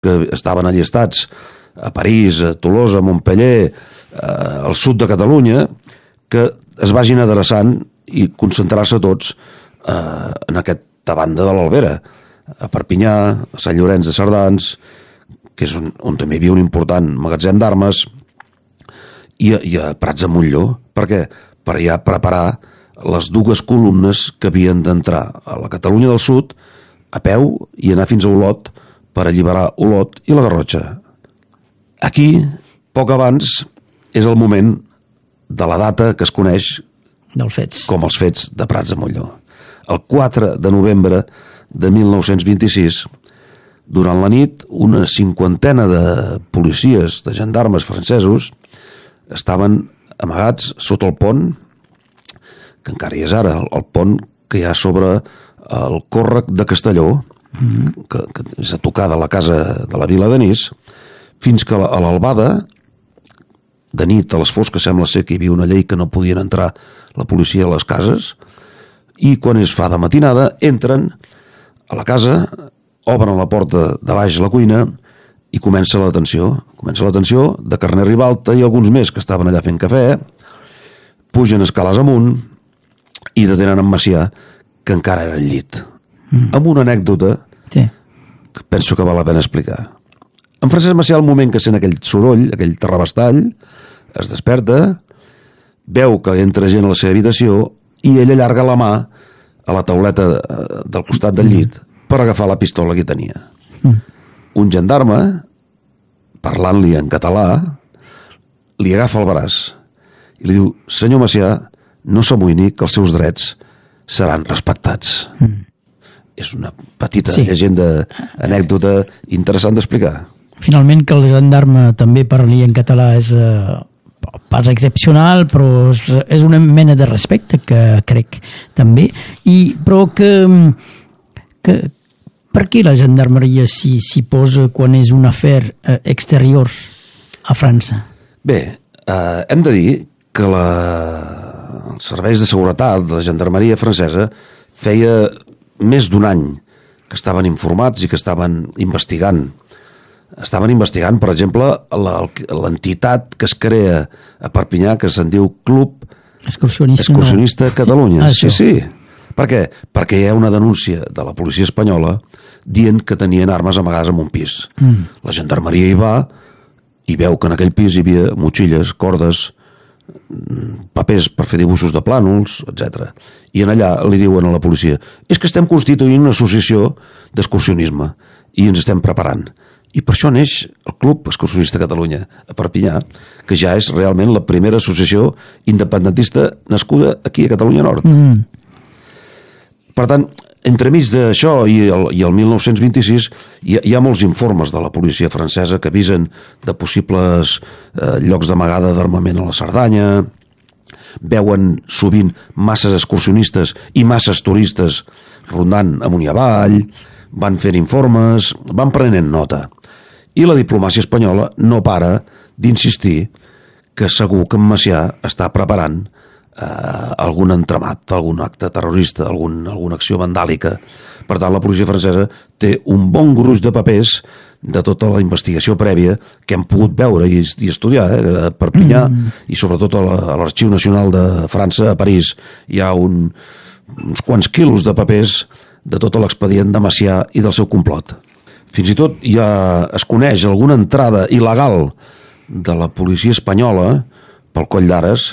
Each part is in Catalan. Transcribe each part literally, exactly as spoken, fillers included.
que estaven allistats a París, a Tolosa, a Montpeller, al sud de Catalunya, que es vagin adreçant i concentrar-se tots en aquesta banda de l'Albera, a Perpinyà, a Sant Llorenç de Cerdans, que és on, on també hi havia un important magatzem d'armes, i a, i a Prats de Montllor. Per què? Per ja preparar les dues columnes que havien d'entrar a la Catalunya del Sud a peu i anar fins a Olot per alliberar Olot i la Garrotxa. Aquí, poc abans, és el moment de la data que es coneix dels fets. Com els fets de Prats de Montllor. El quatre de novembre de mil nou-cents vint-i-sis, durant la nit, una cinquantena de policies, de gendarmes francesos, estaven amagats sota el pont, que encara hi és ara, el pont que hi ha sobre el còrrec de Castelló, mm-hmm. que, que és a tocar de la casa de la Vila d'Anís, fins que a l'albada, de nit, a les fosques, sembla ser que hi havia una llei que no podien entrar la policia a les cases, i quan es fa de matinada, entren a la casa, obren la porta de baix a la cuina i comença la detenció. Comença la detenció de Carner Ribalta i alguns més que estaven allà fent cafè, pugen escales amunt i detenen en Macià, que encara era al llit. Mm. Amb una anècdota sí. que penso que val la pena explicar. En Francesc Macià, al moment que sent aquell soroll, aquell terrabastall, es desperta, veu que entra gent a la seva habitació i ell allarga la mà a la tauleta del costat del llit per agafar la pistola que tenia. Mm. Un gendarme, parlant-li en català, li agafa el braç i li diu: senyor Macià, no s'amoïni, que els seus drets seran respectats. Mm. És una petita sí. llegenda, anècdota interessant d'explicar. Finalment, que el gendarme també parli en català és eh, pas excepcional, però és, és una mena de respecte que crec també, i però que, que per què la gendarmeria s'hi, s'hi posa quan és un afer eh, exterior a França? Bé, eh, hem de dir que la, els serveis de seguretat de la gendarmeria francesa feia més d'un any que estaven informats i que estaven investigant. Estaven investigant, per exemple, l'entitat que es crea a Perpinyà, que se'n diu Club Excursionista, Excursionista no. Catalunya. Ah, sí, sí. Per què? Perquè hi ha una denúncia de la policia espanyola dient que tenien armes amagades en un pis. Mm. La gendarmeria hi va i veu que en aquell pis hi havia motxilles, cordes, papers per fer dibuixos de plànols, etcètera. I en allà li diuen a la policia: és que estem constituint una associació d'excursionisme i ens estem preparant. I per això neix el Club Excursionista Catalunya a Perpinyà, que ja és realment la primera associació independentista nascuda aquí a Catalunya Nord. Mm. Per tant, entremig d'això i el, i el mil nou-cents vint-i-sis hi ha, hi ha molts informes de la policia francesa que avisen de possibles eh, llocs d'amagada d'armament a la Cerdanya, veuen sovint masses excursionistes i masses turistes rondant amunt i avall, van fent informes, van prenent nota. I la diplomàcia espanyola no para d'insistir que segur que en Macià està preparant eh, algun entramat, algun acte terrorista, algun, alguna acció vandàlica. Per tant, la policia francesa té un bon gruix de papers de tota la investigació prèvia que hem pogut veure i, i estudiar eh, a Perpinyà mm. i sobretot a l'Arxiu Nacional de França, a París. Hi ha un, uns quants quilos de papers de tot l'expedient de Macià i del seu complot. Fins i tot ja es coneix alguna entrada il·legal de la policia espanyola pel Coll d'Ares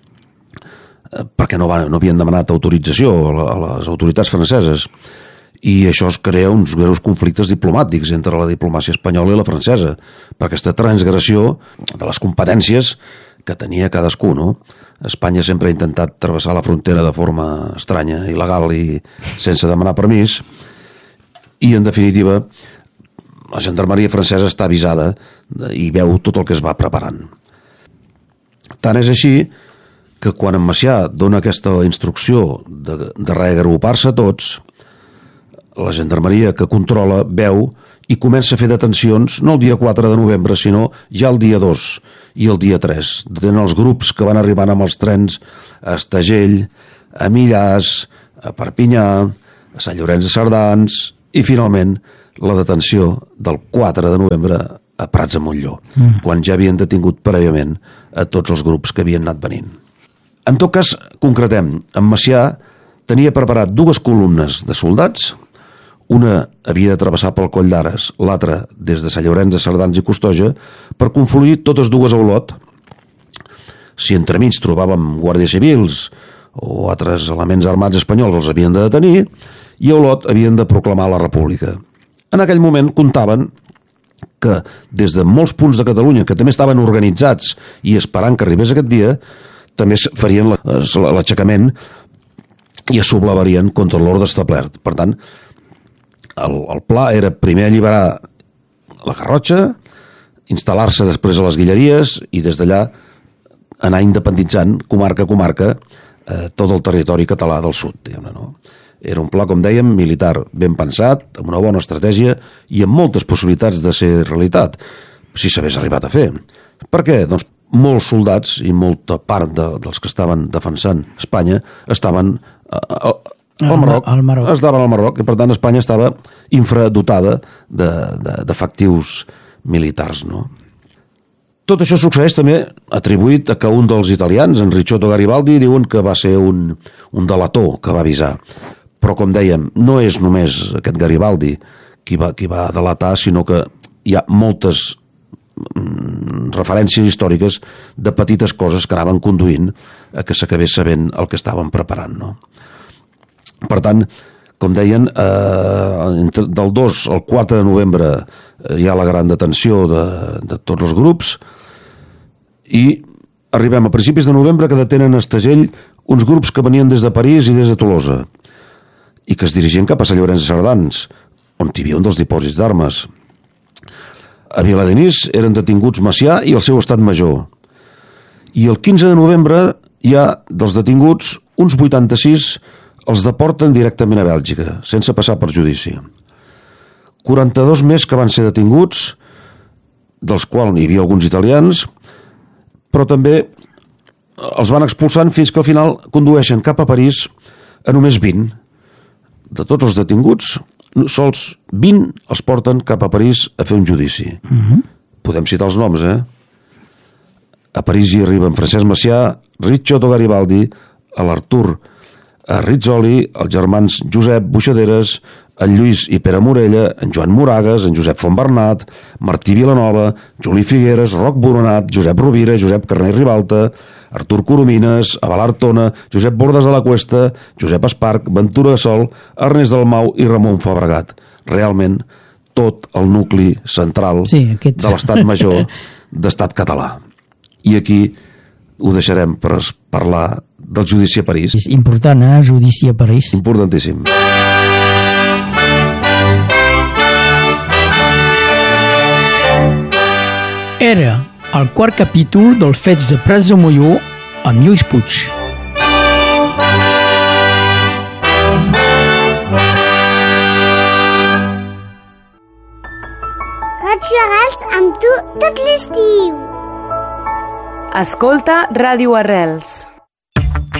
perquè no, van, no havien demanat autorització a les autoritats franceses, i això es crea uns greus conflictes diplomàtics entre la diplomàcia espanyola i la francesa per aquesta transgressió de les competències que tenia cadascú, no? Espanya sempre ha intentat travessar la frontera de forma estranya, il·legal i sense demanar permís, i en definitiva la gendarmeria francesa està avisada i veu tot el que es va preparant. Tant és així que quan en Macià dona aquesta instrucció de, de reagrupar-se tots, la gendarmeria que controla veu i comença a fer detencions no el dia quatre de novembre, sinó ja el dia dos i el dia tres. Detenen els grups que van arribant amb els trens a Estagell, a Millàs, a Perpinyà, a Sant Llorenç de Cerdans, i finalment la detenció del quatre de novembre a Prats de Montllor, mm. quan ja havien detingut prèviament a tots els grups que havien anat venint. En tot cas, concretem, en Macià tenia preparat dues columnes de soldats, una havia de travessar pel Coll d'Ares, l'altra des de Sant Llorenç de Cerdans i Costoja, per confluir totes dues a Olot. Si entremig trobàvem guàrdies civils o altres elements armats espanyols els havien de detenir, i a Olot havien de proclamar la república. En aquell moment comptaven que des de molts punts de Catalunya, que també estaven organitzats i esperant que arribés aquest dia, també farien l'aixecament i es sublevarien contra l'ordre establert. Per tant, el, el pla era primer alliberar la Garrotxa, instal·lar-se després a les Guilleries i des d'allà anar independitzant comarca a comarca eh, tot el territori català del sud, diguem-ne, no? Era un pla, com dèiem, militar, ben pensat, amb una bona estratègia i amb moltes possibilitats de ser realitat, si s'hagués arribat a fer. Per què? Doncs molts soldats i molta part de, dels que estaven defensant Espanya estaven a, a, al Marroc, al Marroc. Estaven al Marroc, i per tant Espanya estava infradotada d'efectius militars, no? Tot això succeeix també atribuït a que un dels italians, en Ricciotto Garibaldi, diuen que va ser un, un delator que va avisar. Però, com dèiem, no és només aquest Garibaldi qui va, qui va delatar, sinó que hi ha moltes mm, referències històriques de petites coses que anaven conduint a que s'acabés sabent el que estaven preparant, no? Per tant, com deien, eh, del dos al quatre de novembre eh, hi ha la gran detenció de, de tots els grups i arribem a principis de novembre que detenen a Estagell uns grups que venien des de París i des de Tolosa i que es dirigien cap a Sant Llorenç de Cerdans, on hi havia un dels dipòsits d'armes. A Viladenis eren detinguts Macià i el seu estat major. I el quinze de novembre hi ha dels detinguts uns vuitanta-sis els deporten directament a Bèlgica, sense passar per judici. quaranta-dos més que van ser detinguts, dels quals hi havia alguns italians, però també els van expulsant fins que al final condueixen cap a París a només vint. De tots els detinguts, sols vint els porten cap a París a fer un judici. Uh-huh. Podem citar els noms, eh? A París hi arriben Francesc Macià, Ricciotto Garibaldi, l'Artur Rizzoli, els germans Josep Buixaderes, en Lluís i Pere Morella, en Joan Moragues, en Josep Fontbernat, Martí Vilanova, Juli Figueres, Roc Boronat, Josep Rovira, Josep Carner Ribalta, Artur Coromines, Abelard Tona, Josep Bordes de la Cuesta, Josep Esparc, Ventura Sol, Ernest Dalmau i Ramon Fabregat. Realment, tot el nucli central sí, aquests... de l'estat major d'estat català. I aquí ho deixarem per parlar del judici a París. És important, eh? Judici a París. Importantíssim. Era el quart capítol dels fets de Prats de Molló amb Lluís Puig. Ràdio Arrels amb tu tot l'estiu. Escolta Ràdio Arrels.